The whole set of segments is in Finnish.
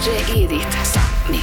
Porre-idit Sápmi.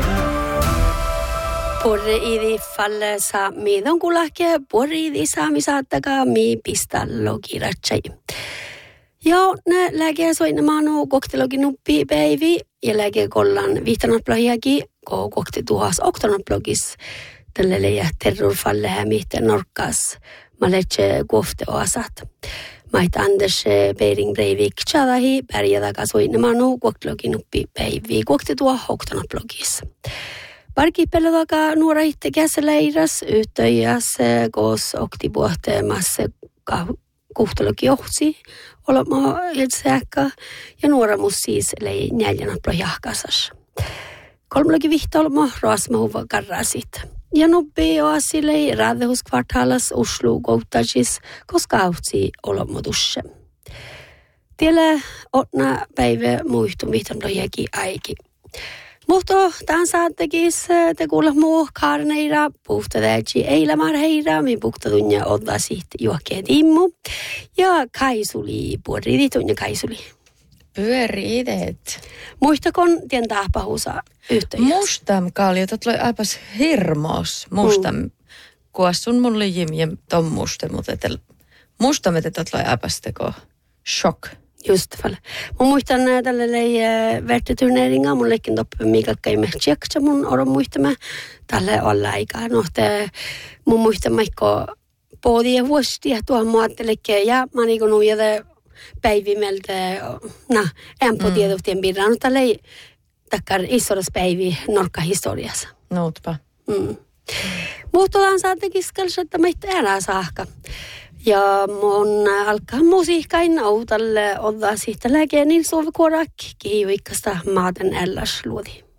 Porre-idi falle Sápmi. Don kulahke porre-idi Sámi saattakaa mi pistallogiratsai. Ja ne läge soinamaanu koktelogin uppi päivi ja läge kollan vihtanatplahiakin ko kokte tuhas oktanatplogis tälle leijä terrorfalle hämihten norkas maletse kofte oasat. Mait Anders Bering Breivik chadahi pärjätäkä soinamaanu koktelogin uppi päivi kokte tuha oktanatplogis. Parkipellotakaa nuora itse käsileiras yhteijäs koos oktipuhteemassa kuhtalokin johtsi olema iltsäkkä ja nuora mus siis lei neljänä projahkasas. Kolmologi vihtalma rasmahuva karrasit. Ja nobbe oasi lei räddehuskvartalas Oslo kouttajis koska autsi olema dusse. Tiellä otna päivä muistun vihtan projahki aiki. Mutta tämän saattekis te kuulla muu kaarneira, puhtadäji eilämär heira, min puhtadunja odda sit juokkeen timmu. Ja kaisuli, puoridit tunja kaisuli. Pyöriidet. Muistakon tien tahpahusa yhteydessä? Mustam kalja, tot loi aipas hirmos. Mustam, kuassun mulle jimjem ton muste, mutta mustam, että tot loi aipas teko shock. Just fall. Mun muistan tälle verteturneringa, mun leikin toppe miikakkai tseksa mun oron muistama. Tälle olla aikaa. No, mun muistan maikko podia vuostia tuohon muattelekke ja mä niinku nuijade päivimeltä, en po tiedoftien birran, no tälle takkar isoras päivi norkkahistoriassa. Noutpa. Mutta on saatekin skalsetta meitä erää saakka. Ja mun alkaa musiikkain autalle odda siitä läkeen niin sovikorak kiivikkasta maaten älläs luodi.